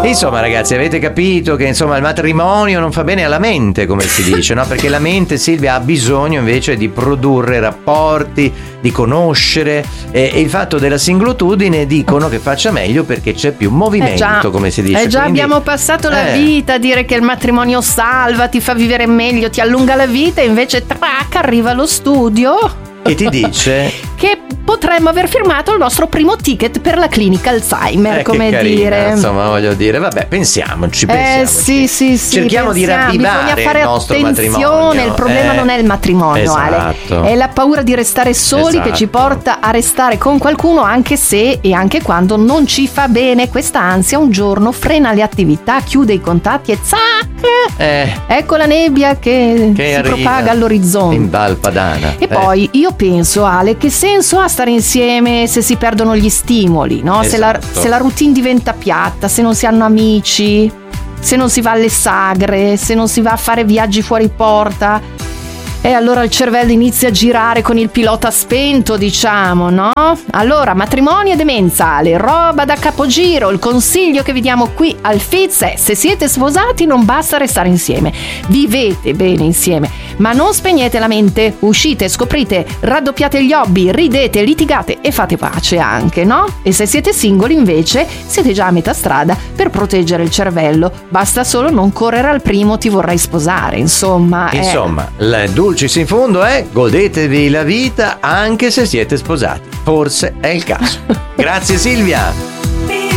Insomma, ragazzi, avete capito che insomma il matrimonio non fa bene alla mente, come si dice, no? Perché la mente, Silvia, ha bisogno invece di produrre rapporti, di conoscere, e il fatto della singolitudine dicono che faccia meglio perché c'è più movimento, come si dice. Quindi, abbiamo passato la vita a dire che il matrimonio salva, ti fa vivere meglio, ti allunga la vita, e invece trac, arriva allo studio e ti dice che potremmo aver firmato il nostro primo ticket per la clinica Alzheimer, come carina, dire. Insomma, voglio dire, vabbè, pensiamoci. Sì, cerchiamo di ravvivare bisogna fare il nostro attenzione, matrimonio. Il problema non è il matrimonio, esatto. Ale, è la paura di restare soli che ci porta a restare con qualcuno anche se e anche quando non ci fa bene. Questa ansia un giorno frena le attività, chiude i contatti e zac! Ecco la nebbia che si propaga all'orizzonte in Val Padana. E poi io penso, Ale, che senso ha stare insieme se si perdono gli stimoli, no? Esatto. Se la routine diventa piatta, se non si hanno amici, se non si va alle sagre, se non si va a fare viaggi fuori porta. E allora il cervello inizia a girare con il pilota spento, diciamo, no? Allora, matrimonio e demenza, Ale, roba da capogiro. Il consiglio che vi diamo qui al Fizz è: se siete sposati non basta restare insieme, vivete bene insieme, ma non spegnete la mente, uscite, scoprite, raddoppiate gli hobby, ridete, litigate e fate pace anche, no? E se siete singoli invece siete già a metà strada per proteggere il cervello, basta solo non correre al primo ti vorrei sposare, insomma. Il dulcis in fondo è: godetevi la vita anche se siete sposati, forse è il caso. Grazie Silvia.